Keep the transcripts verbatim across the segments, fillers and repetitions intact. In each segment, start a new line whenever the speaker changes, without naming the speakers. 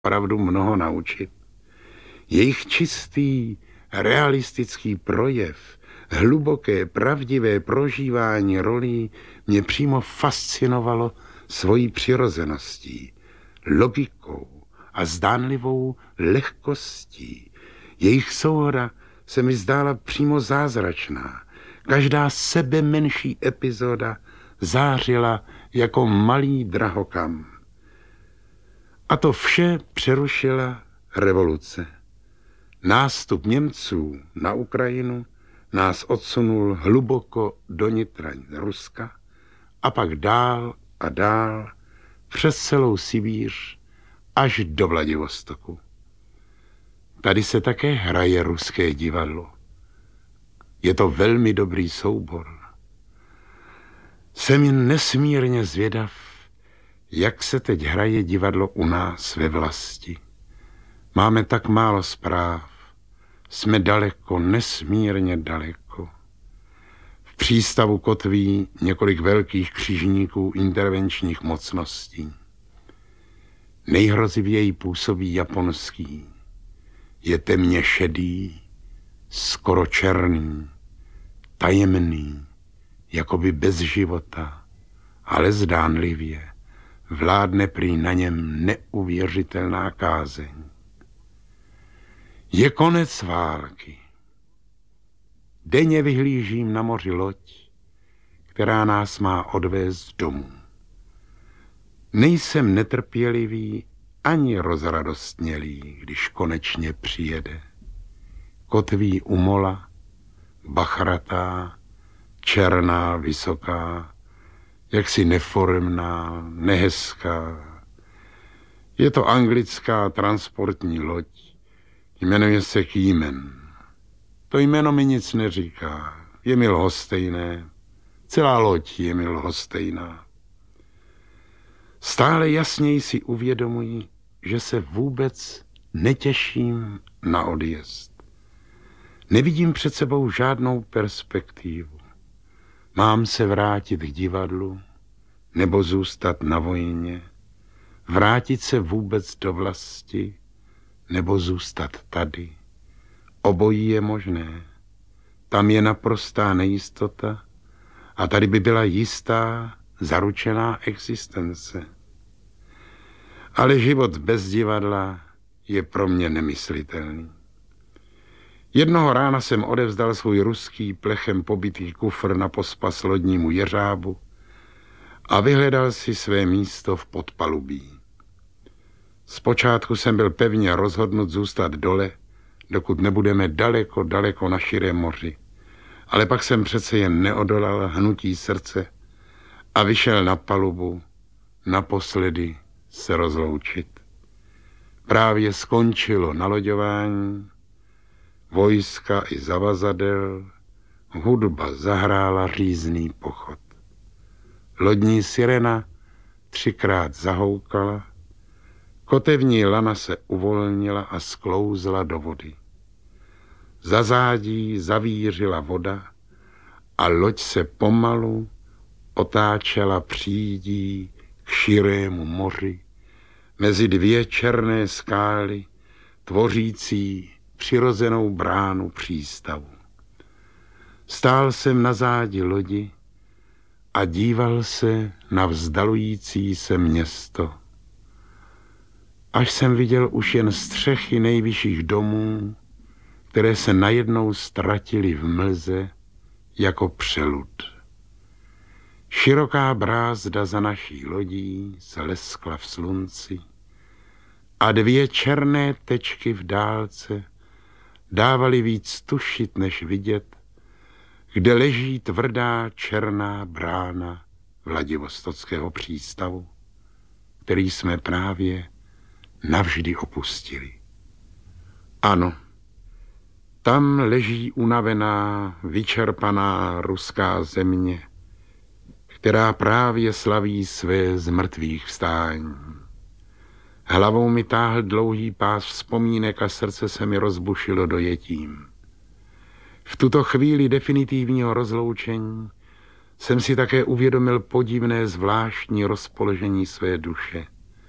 opravdu mnoho naučit. Jejich čistý, realistický projev, hluboké, pravdivé prožívání rolí mě přímo fascinovalo svojí přirozeností, logikou a zdánlivou lehkostí. Jejich souhra se mi zdála přímo zázračná. Každá sebe menší epizoda zářila jako malý drahokam. A to vše přerušila revoluce. Nástup Němců na Ukrajinu nás odsunul hluboko do nitra Ruska a pak dál a dál přes celou Sibíř až do Vladivostoku. Tady se také hraje ruské divadlo. Je to velmi dobrý soubor. Jsem jen nesmírně zvědav, jak se teď hraje divadlo u nás ve vlasti. Máme tak málo zpráv. Jsme daleko, nesmírně daleko. V přístavu kotví několik velkých křižníků intervenčních mocností. Nejhrozivěji působí japonský. Je temně šedý, skoro černý, tajemný, jakoby bez života, ale zdánlivě vládne prý na něm neuvěřitelná kázeň. Je konec války. Denně vyhlížím na moři loď, která nás má odvést domů. Nejsem netrpělivý ani rozradostnělý, když konečně přijede. Kotví u mola, bachratá, černá, vysoká, jaksi neforemná, nehezká. Je to anglická transportní loď, jmenuje se Kýmen. To jméno mi nic neříká, je mi lhostejné, celá loď je mi lhostejná. Stále jasněji si uvědomuji, že se vůbec netěším na odjezd. Nevidím před sebou žádnou perspektivu. Mám se vrátit k divadlu, nebo zůstat na vojně, vrátit se vůbec do vlasti, nebo zůstat tady. Obojí je možné. Tam je naprostá nejistota a tady by byla jistá, zaručená existence. Ale život bez divadla je pro mě nemyslitelný. Jednoho rána jsem odevzdal svůj ruský plechem pobytý kufr na pospas lodnímu jeřábu a vyhledal si své místo v podpalubí. Zpočátku jsem byl pevně rozhodnut zůstat dole, dokud nebudeme daleko, daleko na širém moři. Ale pak jsem přece jen neodolal hnutí srdce a vyšel na palubu naposledy se rozloučit. Právě skončilo naloďování, vojska i zavazadel, hudba zahrála řízný pochod. Lodní sirena třikrát zahoukala, kotevní lana se uvolnila a sklouzla do vody. Za zádí zavířila voda a loď se pomalu otáčela přídí k širému moři mezi dvě černé skály, tvořící přirozenou bránu přístavu. Stál jsem na zádi lodi a díval se na vzdalující se město. Až jsem viděl už jen střechy nejvyšších domů, které se najednou ztratily v mlze jako přelud. Široká brázda za naší lodí se leskla v slunci a dvě černé tečky v dálce dávaly víc tušit než vidět, kde leží tvrdá černá brána Vladivostockého přístavu, který jsme právě navždy opustili. Ano, tam leží unavená, vyčerpaná ruská země, která právě slaví své zmrtvých vstání. Hlavou mi táhl dlouhý pás vzpomínek a srdce se mi rozbušilo dojetím. V tuto chvíli definitivního rozloučení jsem si také uvědomil podivné zvláštní rozpoložení své duše.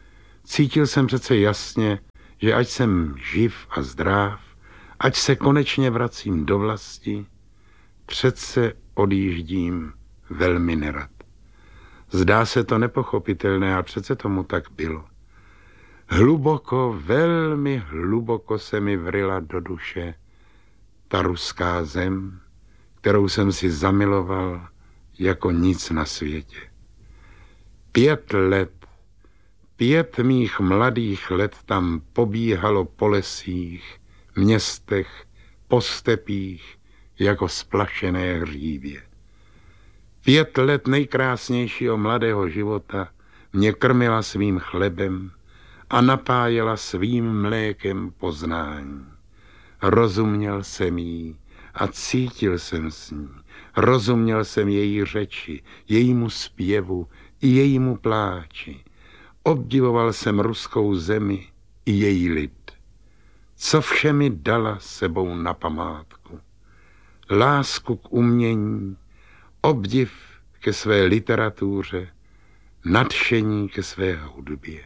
Cítil jsem přece jasně, že ať jsem živ a zdrav, ať se konečně vracím do vlasti, přece odjíždím velmi nerad. Zdá se to nepochopitelné, a přece tomu tak bylo. Hluboko, velmi hluboko se mi vryla do duše ta ruská zem, kterou jsem si zamiloval jako nic na světě. Pět let, pět mých mladých let tam pobíhalo po lesích, městech, po stepích, jako splašené hřívě. Pět let nejkrásnějšího mladého života mě krmila svým chlebem a napájela svým mlékem poznání. Rozuměl jsem jí a cítil jsem s ní. Rozuměl jsem její řeči, jejímu zpěvu i jejímu pláči. Obdivoval jsem ruskou zemi i její lid. Co vše mi dala sebou na památku. Lásku k umění, obdiv ke své literatuře, nadšení ke své hudbě.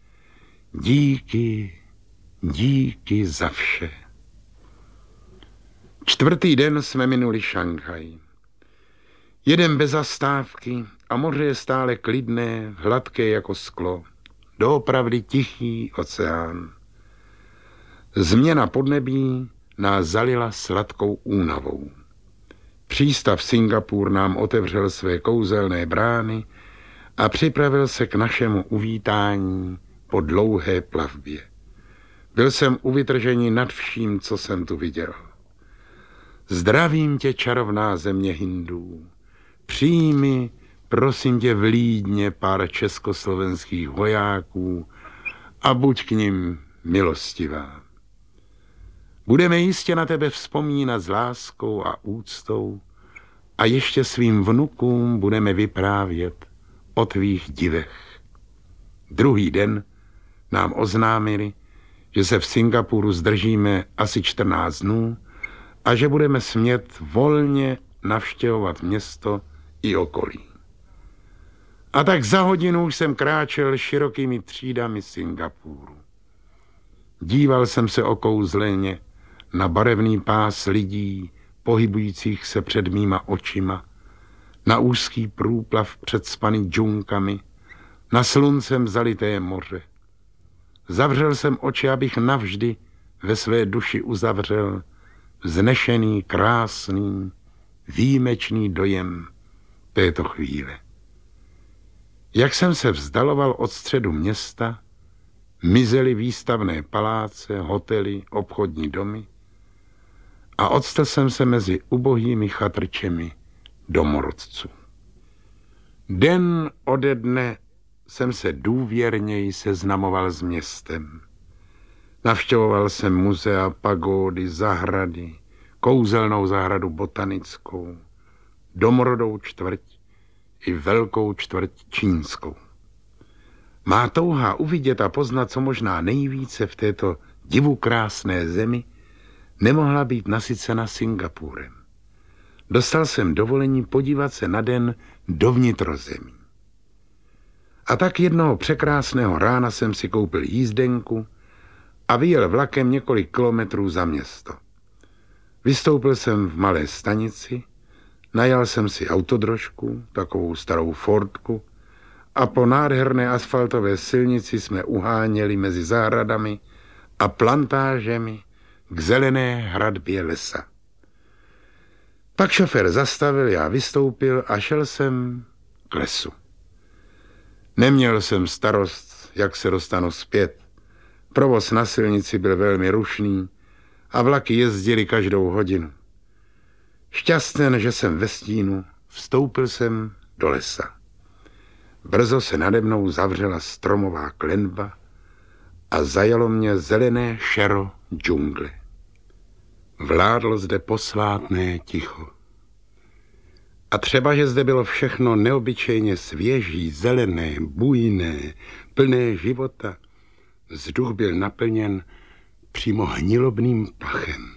Díky, díky za vše. Čtvrtý den jsme minuli Šanghaj. Jedem bez zastávky a moře je stále klidné, hladké jako sklo. Doopravdy tichý oceán. Změna podnebí nás zalila sladkou únavou. Přístav Singapur nám otevřel své kouzelné brány a připravil se k našemu uvítání po dlouhé plavbě. Byl jsem u vytržení nad vším, co jsem tu viděl. Zdravím tě, čarovná země Hindů. Přijmi, prosím tě, vlídně pár československých vojáků a buď k nim milostivá. Budeme jistě na tebe vzpomínat s láskou a úctou a ještě svým vnukům budeme vyprávět o tvých divech. Druhý den nám oznámili, že se v Singapuru zdržíme asi čtrnáct dnů a že budeme smět volně navštěvovat město i okolí. A tak za hodinu už jsem kráčel širokými třídami Singapuru. Díval jsem se okouzleně na barevný pás lidí, pohybujících se před mýma očima, na úzký průplav předspaný džunkami, na sluncem zalité moře. Zavřel jsem oči, abych navždy ve své duši uzavřel vznešený, krásný, výjimečný dojem této chvíle. Jak jsem se vzdaloval od středu města, mizely výstavné paláce, hotely, obchodní domy a odstal jsem se mezi ubohými chatrčemi domorodců. Den ode dne jsem se důvěrněji seznamoval s městem. Navštěvoval jsem muzea, pagódy, zahrady, kouzelnou zahradu botanickou, domorodou čtvrť i velkou čtvrť čínskou. Má touha uvidět a poznat co možná nejvíce v této divukrásné zemi nemohla být nasycena Singapurem. Dostal jsem dovolení podívat se na den do vnitrozemí. A tak jednoho překrásného rána jsem si koupil jízdenku a vyjel vlakem několik kilometrů za město. Vystoupil jsem v malé stanici, najal jsem si autodrožku, takovou starou Fordku, a po nádherné asfaltové silnici jsme uháněli mezi zahradami a plantážemi k zelené hradbě lesa. Pak šofér zastavil, já vystoupil a šel jsem k lesu. Neměl jsem starost, jak se dostanu zpět. Provoz na silnici byl velmi rušný a vlaky jezdily každou hodinu. Šťastný, že jsem ve stínu, vstoupil jsem do lesa. Brzo se nade mnou zavřela stromová klenba a zajalo mě zelené šero džungle. Vládlo zde posvátné ticho. A třeba, že zde bylo všechno neobyčejně svěží, zelené, bujné, plné života, vzduch byl naplněn přímo hnilobným pachem.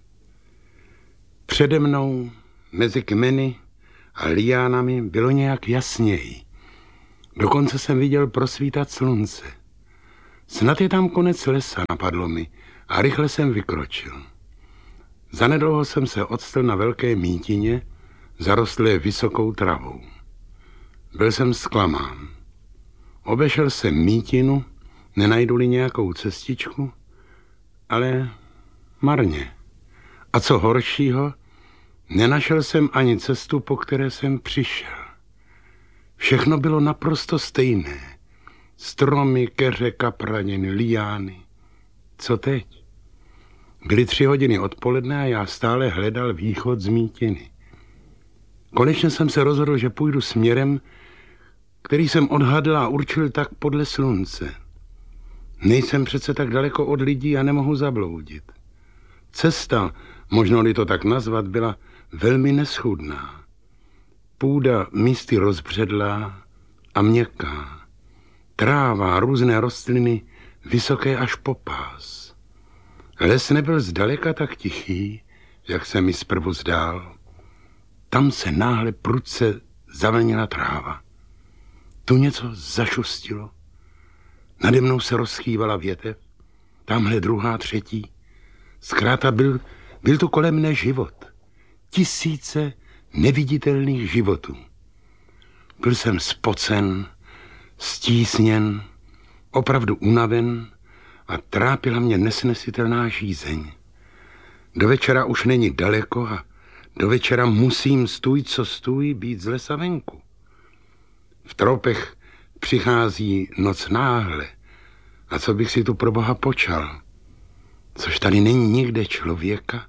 Přede mnou, mezi kmeny a liánami, bylo nějak jasněji. Dokonce jsem viděl prosvítat slunce. Snad je tam konec lesa, napadlo mi a rychle jsem vykročil. Zanedlouho jsem se odstl na velké mítině, zarostlé vysokou travou. Byl jsem zklamán. Obešel jsem mítinu, nenajdu-li nějakou cestičku, ale marně. A co horšího, nenašel jsem ani cestu, po které jsem přišel. Všechno bylo naprosto stejné. Stromy, keře, kapraniny, liány. Co teď? Byly tři hodiny odpoledne a já stále hledal východ z mítiny. Konečně jsem se rozhodl, že půjdu směrem, který jsem odhadl a určil tak podle slunce. Nejsem přece tak daleko od lidí a nemohu zabloudit. Cesta, možno-li to tak nazvat, byla velmi neschudná. Půda místy rozbředlá a měkká. Tráva, různé rostliny, vysoké až po pás. Les nebyl zdaleka tak tichý, jak se mi zprvu zdál. Tam se náhle prudce zavlnila tráva. Tu něco zašustilo. Nade mnou se rozchývala větev, tamhle druhá, třetí. Zkrátka byl, byl to kolem mne život. Tisíce neviditelných životů. Byl jsem spocen, stísněn, opravdu unaven a trápila mě nesnesitelná žízeň. Do večera už není daleko a do večera musím stůj, co stůj, být z lesa venku. V tropech přichází noc náhle. A co bych si tu pro Boha počal? Což tady není nikde člověka?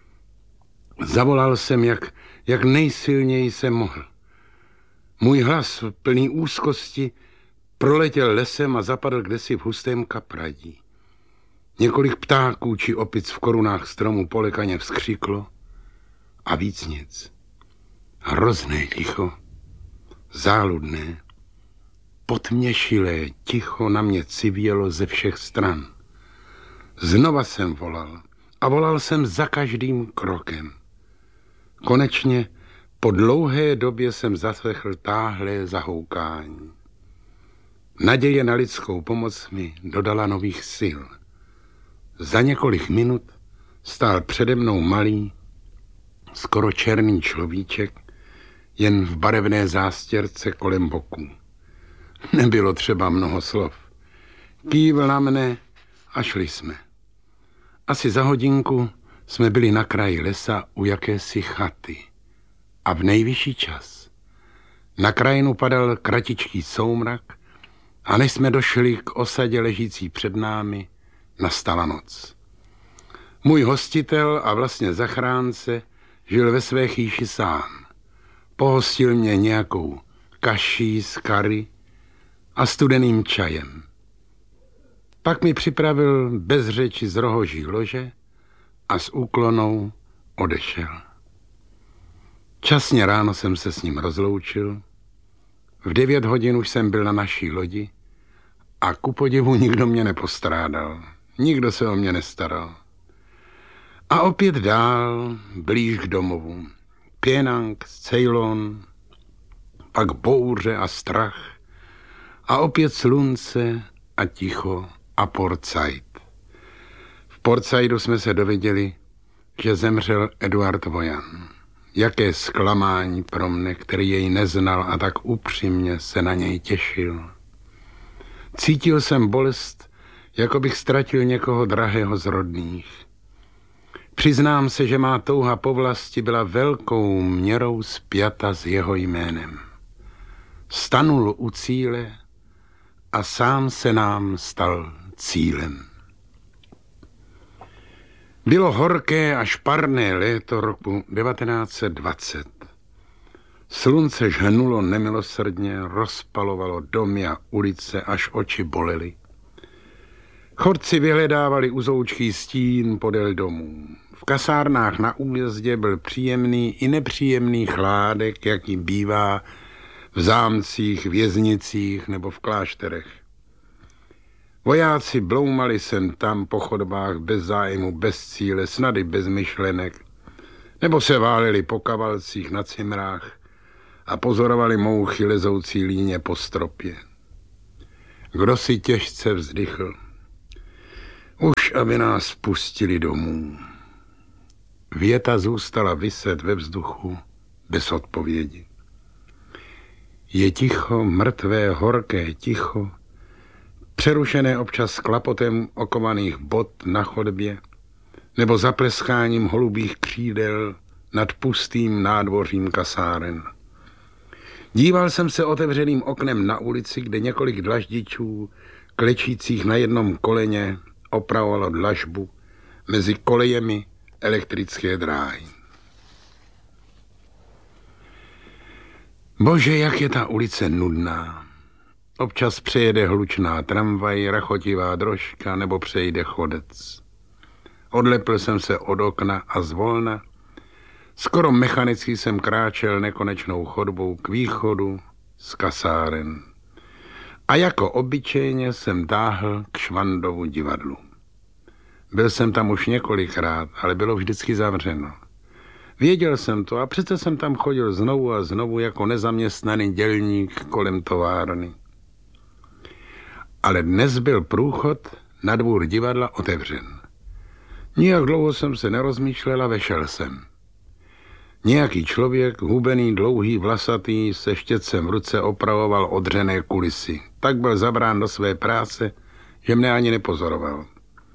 Zavolal jsem, jak, jak nejsilněji jsem mohl. Můj hlas plný úzkosti proletěl lesem a zapadl kdesi v hustém kapradí. Několik ptáků či opic v korunách stromu polekaně vzkřiklo a víc nic. Hrozné ticho, záludné, potměšilé ticho na mě civělo ze všech stran. Znova jsem volal a volal jsem za každým krokem. Konečně po dlouhé době jsem zaslechl táhlé zahoukání. Naděje na lidskou pomoc mi dodala nových sil. Za několik minut stál přede mnou malý, skoro černý človíček, jen v barevné zástěrce kolem boků. Nebylo třeba mnoho slov. Kývl na mne a šli jsme. Asi za hodinku jsme byli na kraji lesa u jakési chaty. A v nejvyšší čas. Na krajinu padal kratičký soumrak a než jsme došli k osadě ležící před námi, nastala noc. Můj hostitel a vlastně zachránce žil ve své chýši sám. Pohostil mě nějakou kaší z kary a studeným čajem. Pak mi připravil bez řeči z rohoží lože a s úklonou odešel. Časně ráno jsem se s ním rozloučil. V devět hodin už jsem byl na naší lodi a ku podivu nikdo mě nepostrádal. Nikdo se o mě nestaral. A opět dál, blíž k domovu. Penang, Ceylon, pak bouře a strach a opět slunce a ticho a Port Said. V Port Saidu jsme se dověděli, že zemřel Eduard Voyan. Jaké zklamání pro mne, který jej neznal a tak upřímně se na něj těšil. Cítil jsem bolest, jako bych ztratil někoho drahého z rodných. Přiznám se, že má touha po vlasti byla velkou měrou spjata s jeho jménem. Stanul u cíle a sám se nám stal cílem. Bylo horké a šparné léto roku devatenáct set dvacet. Slunce žhnulo nemilosrdně, rozpalovalo domy a ulice, až oči bolely. Chodci vyhledávali uzoučký stín podél domů. V kasárnách na újezdě byl příjemný i nepříjemný chládek, jaký bývá v zámcích, věznicích nebo v klášterech. Vojáci bloumali sem tam po chodbách bez zájmu, bez cíle, snady bez myšlenek, nebo se váleli po kavalcích na cimrách a pozorovali mouchy lezoucí líně po stropě. Kdo si těžce vzdychl, Už aby nás pustili domů. Věta zůstala viset ve vzduchu bez odpovědi. Je ticho, mrtvé, horké ticho, přerušené občas klapotem okovaných bot na chodbě nebo zapleskáním holubých křídel nad pustým nádvořím kasáren. Díval jsem se otevřeným oknem na ulici, kde několik dlaždičů, klečících na jednom koleně, opravovalo dlažbu mezi kolejemi elektrické dráhy. Bože, jak je ta ulice nudná. Občas přejede hlučná tramvaj, rachotivá drožka nebo přejde chodec. Odlepl jsem se od okna a zvolna, skoro mechanicky jsem kráčel nekonečnou chodbou k východu z kasáren. A jako obyčejně jsem táhl k Švandovu divadlu. Byl jsem tam už několikrát, ale bylo vždycky zavřeno. Věděl jsem to a přece jsem tam chodil znovu a znovu jako nezaměstnaný dělník kolem továrny. Ale dnes byl průchod na dvůr divadla otevřen. Nijak dlouho jsem se nerozmýšlel a vešel jsem. Nějaký člověk, hubený, dlouhý, vlasatý, se štětcem v ruce opravoval odřené kulisy. Tak byl zabrán do své práce, že mne ani nepozoroval.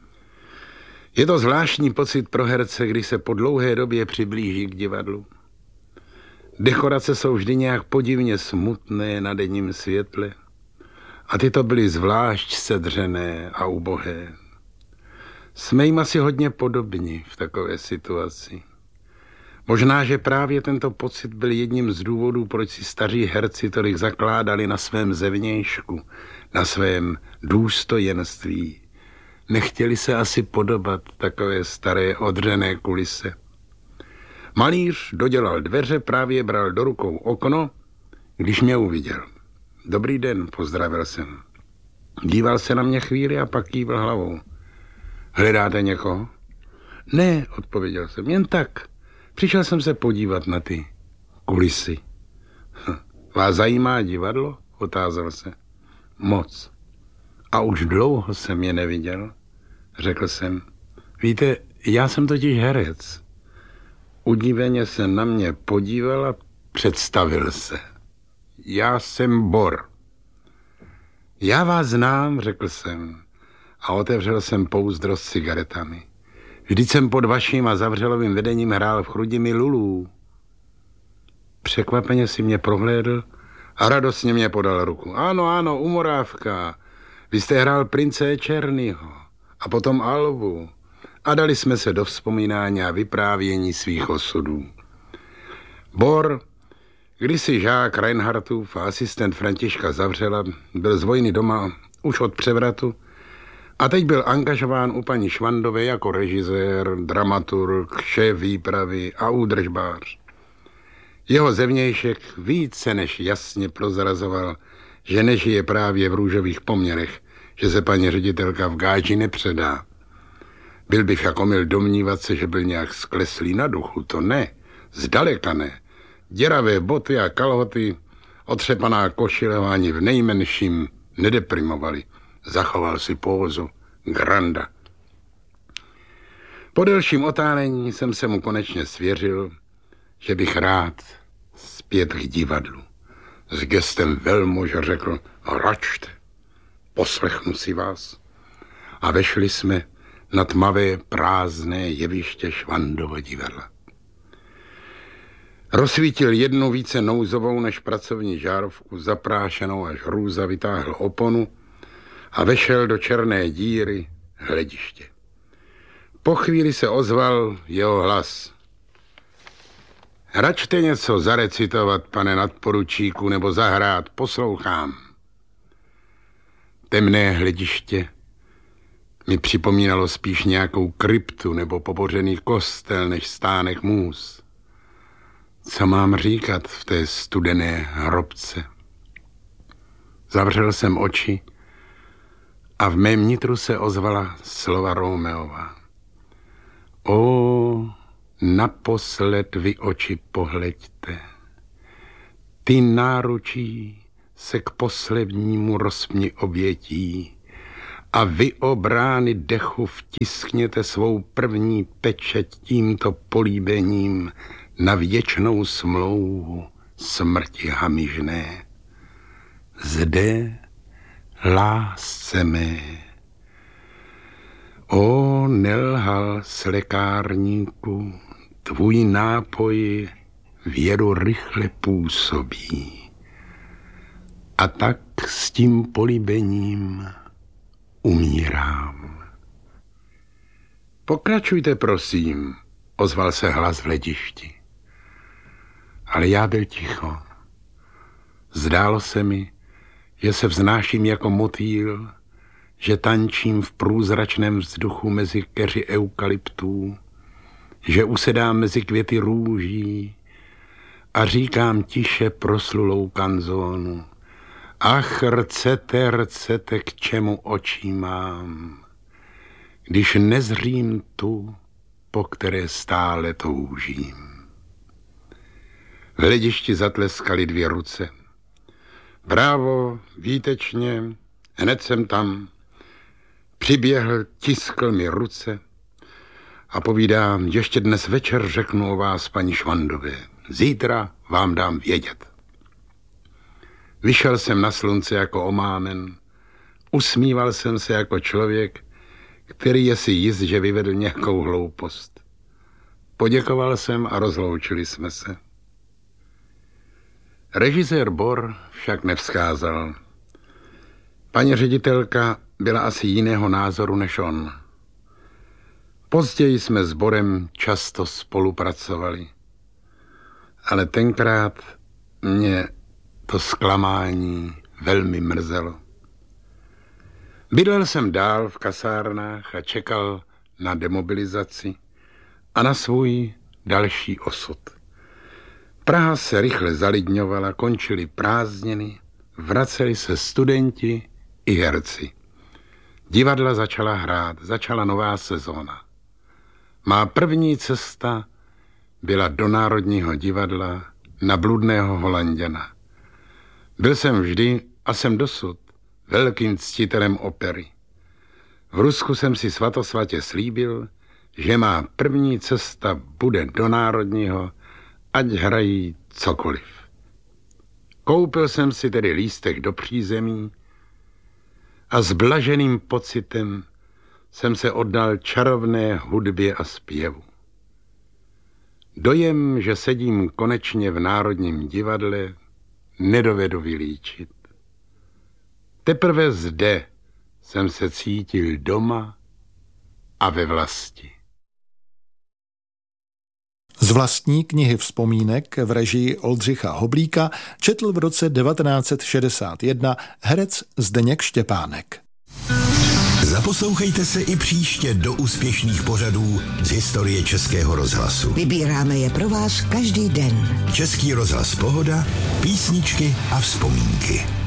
Je to zvláštní pocit pro herce, když se po dlouhé době přiblíží k divadlu. Dekorace jsou vždy nějak podivně smutné na denním světle a tyto byly zvlášť sedřené a ubohé. Jsme jim asi hodně podobní v takové situaci. Možná, že právě tento pocit byl jedním z důvodů, proč si staří herci tolik zakládali na svém zevnějšku, na svém důstojenství. Nechtěli se asi podobat takové staré odřené kulise. Malíř dodělal dveře, právě bral do rukou okno, když mě uviděl. Dobrý den, pozdravil jsem. Díval se na mě chvíli a pak kývl hlavou. Hledáte někoho? Ne, odpověděl jsem, jen tak. Přišel jsem se podívat na ty kulisy. Vás zajímá divadlo? Otázal se. Moc. A už dlouho jsem je neviděl, řekl jsem. Víte, já jsem totiž herec. Udiveně se na mě podíval a představil se. Já jsem Bor. Já vás znám, řekl jsem a otevřel jsem pouzdro s cigaretami. Vždyť jsem pod vaším a zavřelovým vedením hrál v Chrudimi Lulů. Překvapeně si mě prohlédl a radostně mě podal ruku. Ano, ano, u Morávka. Vy jste hrál prince Černýho a potom Alvu a dali jsme se do vzpomínání a vyprávění svých osudů. Bor, kdysi žák Reinhardtův a asistent Františka Zavřela, byl z vojny doma už od převratu a teď byl angažován u paní Švandové jako režisér, dramaturg, šéf výpravy a údržbář. Jeho zevnějšek více než jasně prozrazoval, že nežije právě v růžových poměrech, že se paní ředitelka v gáži nepředá. Byl bych jako měl domnívat se, že byl nějak skleslý na duchu, to ne, zdaleka ne. Děravé boty a kalhoty, otřepaná košile ani v nejmenším nedeprimovali. Zachoval si pózu granda. Po delším otálení jsem se mu konečně svěřil, že bych rád zpět k divadlu. S gestem velmože řekl, račte, poslechnu si vás. A vešli jsme na tmavé prázdné jeviště Švandova divadla. Rozsvítil jednu více nouzovou než pracovní žárovku, zaprášenou až hrůza, vytáhl oponu a vešel do černé díry hlediště. Po chvíli se ozval jeho hlas. Račte něco zarecitovat, pane nadporučíku, nebo zahrát, poslouchám. Temné hlediště mi připomínalo spíš nějakou kryptu nebo pobořený kostel než stánek můz. Co mám říkat v té studené hrobce? Zavřel jsem oči a v mém nitru se ozvala slova Romeova. O, naposled vy oči pohleďte, ty náručí se k poslednímu rozpni obětí a vy o brány dechu vtiskněte svou první pečeť tímto políbením na věčnou smlouvu smrti hamižné. Zde, lásce mé, o nelhal s lékárníku, tvůj nápoj věru rychle působí. A tak s tím políbením umírám. Pokračujte, prosím, ozval se hlas v hledišti. Ale já byl ticho. Zdálo se mi, že se vznáším jako motýl, že tančím v průzračném vzduchu mezi keři eukalyptů, že usedám mezi květy růží a říkám tiše proslulou kanzónu. Ach, rcete, rcete, k čemu očí mám, když nezřím tu, po které stále toužím. V hledišti zatleskaly dvě ruce. Brávo, výtečně, hned jsem tam. Přiběhl, tiskl mi ruce a povídám, ještě dnes večer řeknu o vás paní Švandové. Zítra vám dám vědět. Vyšel jsem na slunce jako omámen, usmíval jsem se jako člověk, který je si jist, že vyvedl nějakou hloupost. Poděkoval jsem a rozloučili jsme se. Režisér Bor však nevzkázal. Paní ředitelka byla asi jiného názoru než on. Později jsme s Borem často spolupracovali, ale tenkrát mě to zklamání velmi mrzelo. Bydlel jsem dál v kasárnách a čekal na demobilizaci a na svůj další osud. Praha se rychle zalidňovala, končily prázdniny, vraceli se studenti i herci. Divadla začala hrát, začala nová sezóna. Má první cesta byla do Národního divadla na Bludného Holanděna. Byl jsem vždy a jsem dosud velkým ctitelem opery. V Rusku jsem si svatosvatě slíbil, že má první cesta bude do Národního, ať hrají cokoliv. Koupil jsem si tedy lístek do přízemí a s blaženým pocitem jsem se oddal čarovné hudbě a zpěvu. Dojem, že sedím konečně v Národním divadle, nedovedu vylíčit. Teprve zde jsem se cítil doma a ve vlasti.
Z vlastní knihy vzpomínek v režii Oldřicha Hoblíka četl v roce devatenáct set šedesát jedna herec Zdeněk Štěpánek.
Zaposlouchejte se i příště do úspěšných pořadů z historie Českého rozhlasu.
Vybíráme je pro vás každý den.
Český rozhlas Pohoda, písničky a vzpomínky.